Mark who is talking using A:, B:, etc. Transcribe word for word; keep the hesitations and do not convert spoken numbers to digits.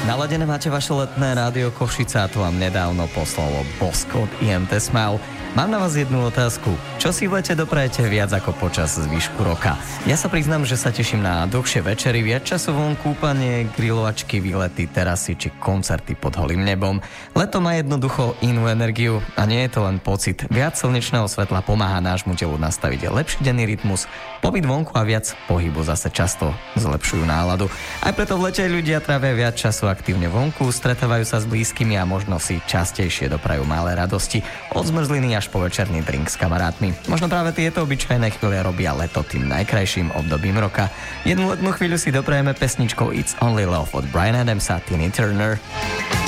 A: Naladené máte vaše letné rádio Košice a to vám nedávno poslalo Bosko od í em té Smile. Mám na vás jednu otázku. Čo si v lete doprajete viac ako počas zvyšku roka? Ja sa priznám, že sa teším na dlhšie večery, viac času von, kúpanie, grilovačky, výlety, terasy či koncerty pod holým nebom. Leto má jednoducho inú energiu a nie je to len pocit. Viac slnečného svetla pomáha nášmu telu nastaviť lepší denný rytmus. Pobyt vonku a viac pohybu zase často zlepšujú náladu. Aj preto v lete ľudia trávia viac času aktívne vonku, stretávajú sa s blízkymi a možno si častejšie doprajú malé radosti. Od zmrzliny až po večerný drink s kamarátmi. Možno práve tieto obyčajné chvíle robia leto tým najkrajším obdobím roka. Jednu letnú chvíľu si doprajeme pesničkou It's Only Love od Bryan Adamsa a Tina Turner.